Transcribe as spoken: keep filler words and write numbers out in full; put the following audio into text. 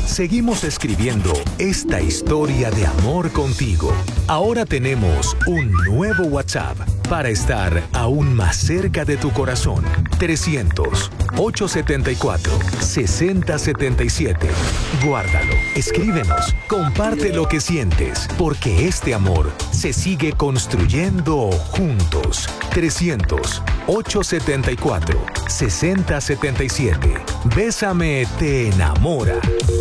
Seguimos escribiendo esta historia de amor contigo. Ahora tenemos un nuevo WhatsApp para estar aún más cerca de tu corazón. trescientos, ochocientos setenta y cuatro, sesenta setenta y siete. Guárdalo, escríbenos, comparte lo que sientes, porque este amor se sigue construyendo juntos. trescientos, ochocientos setenta y cuatro, sesenta setenta y siete. Bésame te enamora.